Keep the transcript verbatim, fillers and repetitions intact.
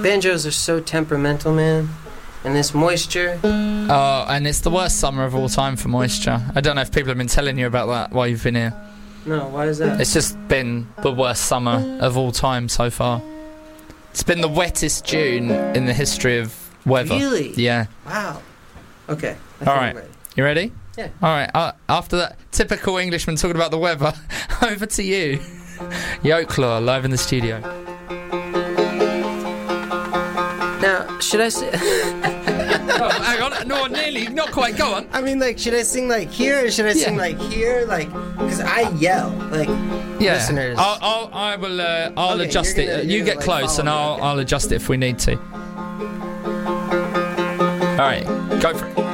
banjos are so temperamental, man. And this moisture. Oh, and it's the worst summer of all time for moisture. I don't know if people have been telling you about that while you've been here. No, why is that? It's just been the worst summer of all time so far. It's been the wettest June in the history of weather. Really? Yeah. Wow. Okay. I All think I'm right. ready. You ready? Yeah. All right. Uh, after that typical Englishman talking about the weather, over to you. Yoklaw, live in the studio. Now, should I say... Oh, hang on. No, nearly. Not quite. Go on. I mean, like, should I sing, like, here, or should I sing, Yeah. like, here? Like, because I yell. Like, Yeah. listeners. I'll, I'll, I will, uh, I'll Okay, adjust you're it. gonna- you you're get gonna, like, close and follow me, I'll, okay. I'll adjust it if we need to. All right. Go for it.